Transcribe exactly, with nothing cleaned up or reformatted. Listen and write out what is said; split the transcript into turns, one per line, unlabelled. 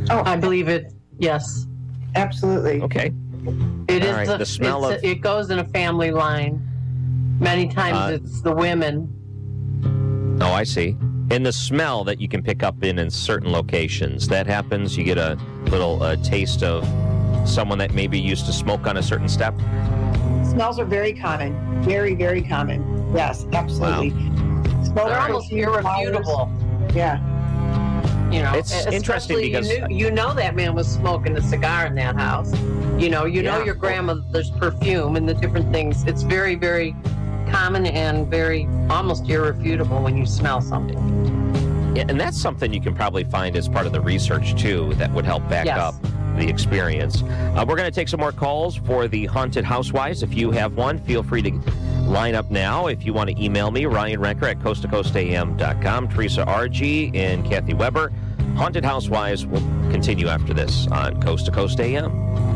Oh,
I believe it. Yes.
Absolutely.
Okay.
It
All
is.
right,
The,
the smell
it's
of-
a, it goes in a family line. Many times
Uh,
it's the women.
Oh, I see. And the smell that you can pick up in, in certain locations, that happens. You get a little uh, taste of someone that maybe used to smoke on a certain step.
Smells are very common. Very, very common. Yes, absolutely. Smoke
They're
are
almost
few
irrefutable.
flowers. Yeah.
You know,
It's
especially
interesting because-
you, knew, you know that man was smoking a cigar in that house. You know, you know
Yeah.
your grandmother's perfume and the different things. It's very, very common and very almost irrefutable when you smell something.
Yeah, and that's something you can probably find as part of the research, too, that would help back
Yes.
up the experience. Uh, we're going to take some more calls for the Haunted Housewives. If you have one, feel free to line up now. If you want to email me, Ryan Renker at coast to coast a m dot com. Teresa R G and Kathy Weber. Haunted Housewives will continue after this on Coast to Coast A M.